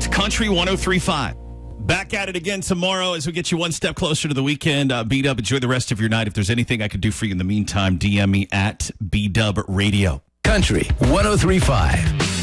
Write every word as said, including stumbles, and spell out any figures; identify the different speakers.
Speaker 1: It's Country one oh three point five. Back at it again tomorrow as we get you one step closer to the weekend. Uh, B-Dub, enjoy the rest of your night. If there's anything I could do for you in the meantime, D M me at B-Dub Radio.
Speaker 2: Country one oh three point five.